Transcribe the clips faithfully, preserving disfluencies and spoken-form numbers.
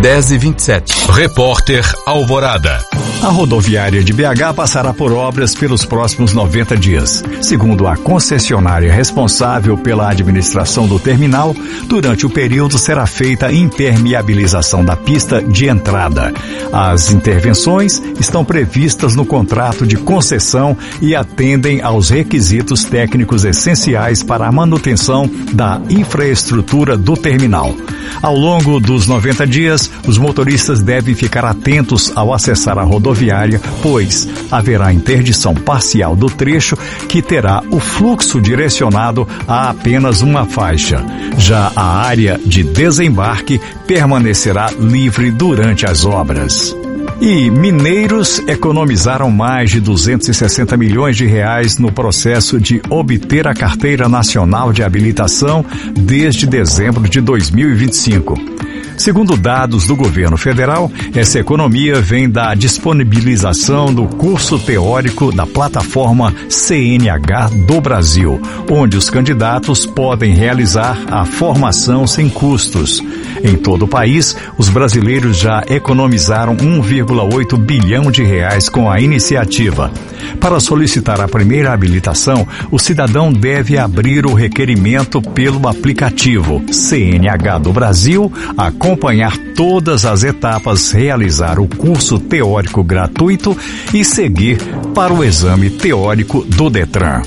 dez e vinte e sete. Repórter Alvorada. A rodoviária de B H passará por obras pelos próximos noventa dias. Segundo a concessionária responsável pela administração do terminal, durante o período será feita a impermeabilização da pista de entrada. As intervenções estão previstas no contrato de concessão e atendem aos requisitos técnicos essenciais para a manutenção da infraestrutura do terminal. Ao longo dos noventa dias, os motoristas devem ficar atentos ao acessar a rodoviária, pois haverá interdição parcial do trecho que terá o fluxo direcionado a apenas uma faixa. Já a área de desembarque permanecerá livre durante as obras. E mineiros economizaram mais de duzentos e sessenta milhões de reais no processo de obter a Carteira Nacional de Habilitação desde dezembro de dois mil e vinte e cinco. Segundo dados do governo federal, essa economia vem da disponibilização do curso teórico da plataforma C N H do Brasil, onde os candidatos podem realizar a formação sem custos. Em todo o país, os brasileiros já economizaram um vírgula oito bilhão de reais com a iniciativa. Para solicitar a primeira habilitação, o cidadão deve abrir o requerimento pelo aplicativo C N H do Brasil, acompanhar todas as etapas, realizar o curso teórico gratuito e seguir para o exame teórico do Detran.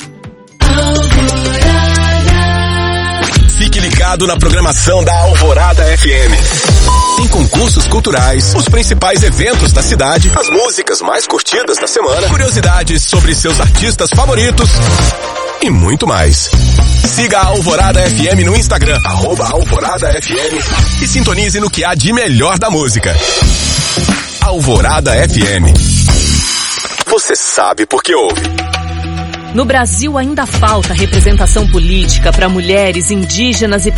Fique ligado na programação da Alvorada F M. Tem concursos culturais, os principais eventos da cidade, as músicas mais curtidas da semana, curiosidades sobre seus artistas favoritos e muito mais. Siga a Alvorada F M no Instagram, arroba Alvorada F M, e sintonize no que há de melhor da música. Alvorada F M. Você sabe por que ouve. No Brasil ainda falta representação política para mulheres indígenas e